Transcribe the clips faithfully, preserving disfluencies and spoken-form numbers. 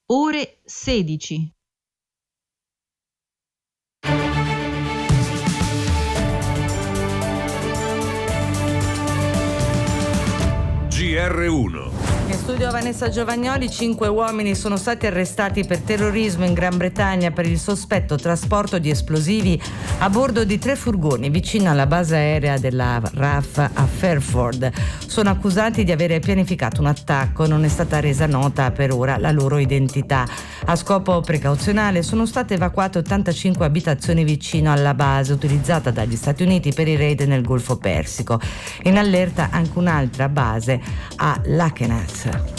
ore sedici. G R uno. In studio Vanessa Giovagnoli. Cinque uomini sono stati arrestati per terrorismo in Gran Bretagna per il sospetto trasporto di esplosivi a bordo di tre furgoni vicino alla base aerea della R A F a Fairford. Sono accusati di avere pianificato un attacco. Non è stata resa nota per ora la loro identità. A scopo precauzionale sono state evacuate ottantacinque abitazioni vicino alla base utilizzata dagli Stati Uniti per i raid nel Golfo Persico. In allerta anche un'altra base a Lakenheath.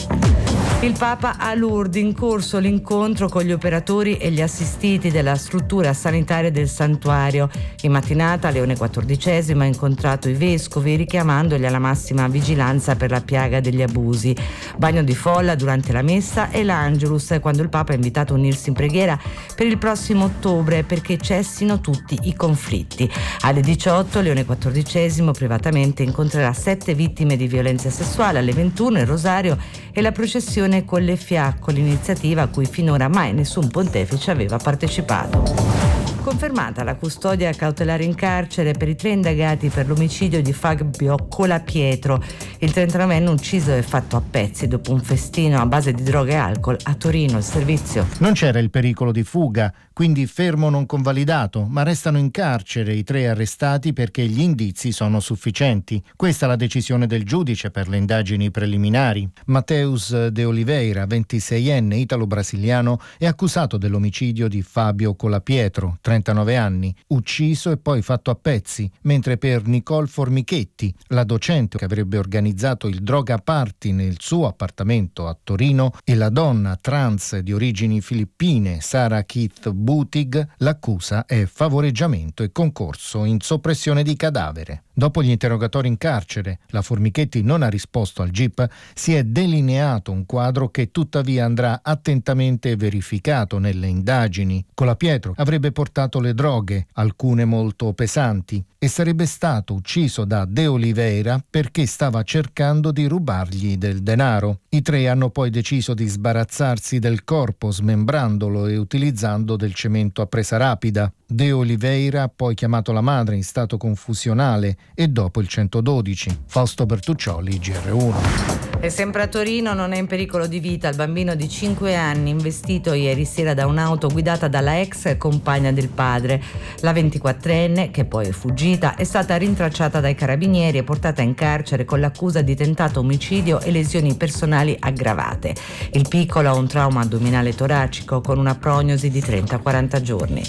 Il Papa a Lourdes, in corso l'incontro con gli operatori e gli assistiti della struttura sanitaria del santuario. In mattinata Leone quattordicesimo ha incontrato i vescovi richiamandoli alla massima vigilanza per la piaga degli abusi. Bagno di folla durante la messa e l'Angelus, quando il Papa ha invitato a unirsi in preghiera per il prossimo ottobre perché cessino tutti i conflitti. Alle diciotto Leone quattordicesimo privatamente incontrerà sette vittime di violenza sessuale. Alle ventuno il rosario e la processione con le fiaccole, l'iniziativa a cui finora mai nessun pontefice aveva partecipato. Confermata la custodia cautelare in carcere per i tre indagati per l'omicidio di Fabio Colapietro, il trentanovenne ucciso e fatto a pezzi dopo un festino a base di droga e alcol a Torino. Il servizio. Non c'era il pericolo di fuga, quindi fermo non convalidato, ma restano in carcere i tre arrestati perché gli indizi sono sufficienti. Questa è la decisione del giudice per le indagini preliminari. Mateus de Oliveira, ventiseienne italo-brasiliano, è accusato dell'omicidio di Fabio Colapietro, trentanove anni, ucciso e poi fatto a pezzi, mentre per Nicole Formichetti, la docente che avrebbe organizzato il droga party nel suo appartamento a Torino, e la donna trans di origini filippine Sarah Keith Butig, l'accusa è favoreggiamento e concorso in soppressione di cadavere. Dopo gli interrogatori in carcere, la Formichetti non ha risposto al G I P, si è delineato un quadro che tuttavia andrà attentamente verificato nelle indagini. Colapietro avrebbe portato le droghe, alcune molto pesanti, e sarebbe stato ucciso da De Oliveira perché stava cercando di rubargli del denaro. I tre hanno poi deciso di sbarazzarsi del corpo smembrandolo e utilizzando del cemento a presa rapida. De Oliveira ha poi chiamato la madre in stato confusionale e dopo il centododici. Fausto Bertuccioli, G R uno. E sempre a Torino non è in pericolo di vita il bambino di cinque anni investito ieri sera da un'auto guidata dalla ex compagna del padre. La ventiquattrenne, che poi è fuggita, è stata rintracciata dai carabinieri e portata in carcere con l'accusa di tentato omicidio e lesioni personali aggravate. Il piccolo ha un trauma addominale toracico con una prognosi di trenta quaranta giorni.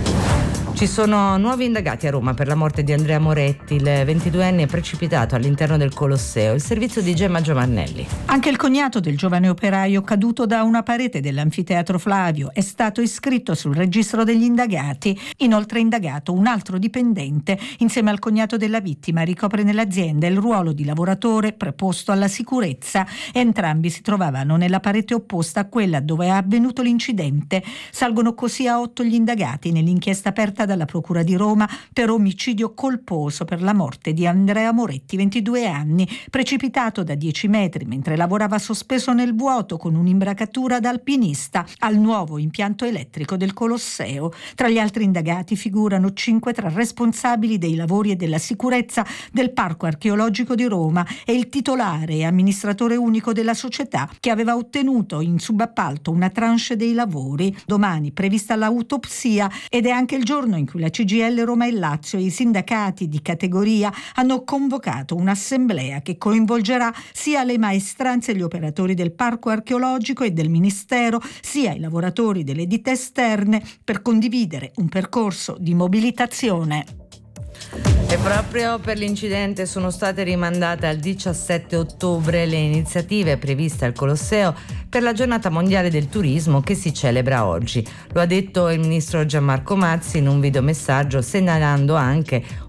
Ci sono nuovi indagati a Roma per la morte di Andrea Moretti. Il ventiduenne è precipitato all'interno del Colosseo. Il servizio di Gemma Giovannelli. Anche il cognato del giovane operaio caduto da una parete dell'anfiteatro Flavio è stato iscritto sul registro degli indagati. Inoltre indagato un altro dipendente. Insieme al cognato della vittima ricopre nell'azienda il ruolo di lavoratore preposto alla sicurezza. Entrambi si trovavano nella parete opposta a quella dove è avvenuto l'incidente. Salgono così a otto gli indagati nell'inchiesta aperta dalla Procura di Roma per omicidio colposo per la morte di Andrea Moretti, ventidue anni, precipitato da dieci metri mentre lavorava sospeso nel vuoto con un'imbracatura da alpinista al nuovo impianto elettrico del Colosseo. Tra gli altri indagati figurano cinque tra responsabili dei lavori e della sicurezza del Parco Archeologico di Roma e il titolare e amministratore unico della società che aveva ottenuto in subappalto una tranche dei lavori. Domani prevista l'autopsia ed è anche il giorno in cui la C G I L Roma e Lazio e i sindacati di categoria hanno convocato un'assemblea che coinvolgerà sia le maestranze e gli operatori del parco archeologico e del ministero, sia i lavoratori delle ditte esterne per condividere un percorso di mobilitazione. E proprio per l'incidente sono state rimandate al diciassette ottobre le iniziative previste al Colosseo per la giornata mondiale del turismo che si celebra oggi. Lo ha detto il ministro Gianmarco Mazzi in un videomessaggio, segnalando anche